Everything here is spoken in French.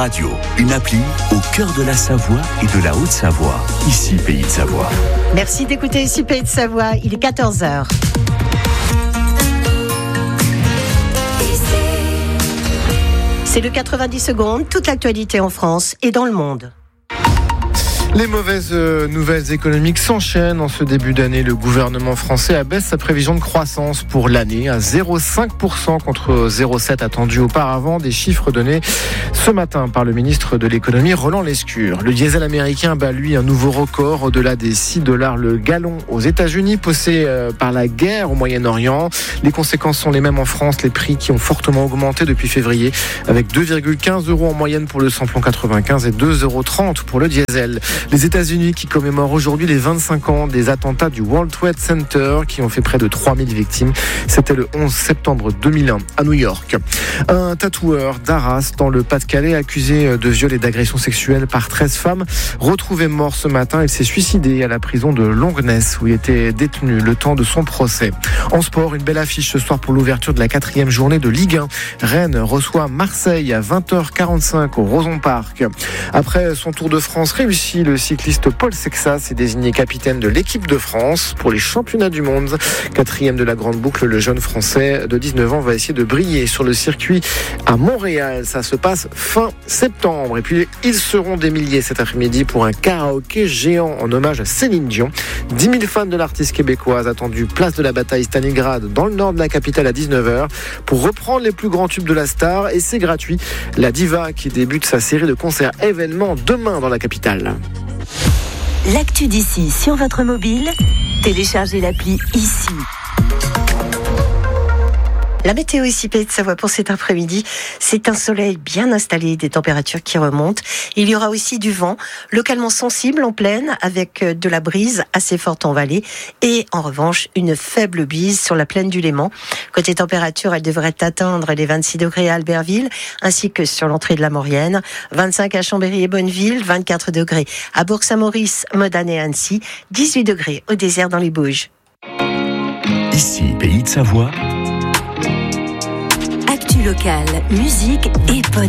Radio, une appli au cœur de la Savoie et de la Haute-Savoie. Ici, Pays de Savoie. Merci d'écouter Ici, Pays de Savoie. Il est 14h. C'est le 90 secondes, toute l'actualité en France et dans le monde. Les mauvaises nouvelles économiques s'enchaînent en ce début d'année. Le gouvernement français abaisse sa prévision de croissance pour l'année à 0,5% contre 0,7% attendu auparavant. Des chiffres donnés ce matin par le ministre de l'économie Roland Lescure. Le diesel américain bat lui un nouveau record au-delà des $6 le gallon aux États-Unis, poussé par la guerre au Moyen-Orient. Les conséquences sont les mêmes en France. Les prix qui ont fortement augmenté depuis février, avec 2,15 € en moyenne pour le samplon 95 et 2,30 € pour le diesel. Les États-Unis qui commémorent aujourd'hui les 25 ans des attentats du World Trade Center qui ont fait près de 3000 victimes. C'était le 11 septembre 2001 à New York. Un tatoueur d'Arras dans le Pas-de-Calais accusé de viol et d'agression sexuelle par 13 femmes retrouvé mort ce matin. Il s'est suicidé à la prison de Longuenesse où il était détenu le temps de son procès. En sport, une belle affiche ce soir pour l'ouverture de la 4e journée de Ligue 1. Rennes reçoit Marseille à 20h45 au Roson Park. Après son Tour de France réussi, le cycliste Paul Sexas est désigné capitaine de l'équipe de France pour les championnats du monde. 4e de la grande boucle, le jeune français de 19 ans va essayer de briller sur le circuit à Montréal. Ça se passe fin septembre. Et puis, ils seront des milliers cet après-midi pour un karaoké géant en hommage à Céline Dion. 10 000 fans de l'artiste québécoise attendus place de la bataille Stalingrad dans le nord de la capitale à 19h pour reprendre les plus grands tubes de la star. Et c'est gratuit. La diva qui débute sa série de concerts événements demain dans la capitale. L'actu d'ici sur votre mobile, téléchargez l'appli Ici. La météo ici, Pays de Savoie pour cet après-midi, c'est un soleil bien installé, des températures qui remontent. Il y aura aussi du vent, localement sensible en plaine, avec de la brise assez forte en vallée, et en revanche, une faible bise sur la plaine du Léman. Côté température, elle devrait atteindre les 26 degrés à Albertville, ainsi que sur l'entrée de la Maurienne, 25 à Chambéry et Bonneville, 24 degrés à Bourg-Saint-Maurice, Modane et Annecy, 18 degrés au désert dans les Bauges. Ici, Pays de Savoie. Actu locale, musique et bonne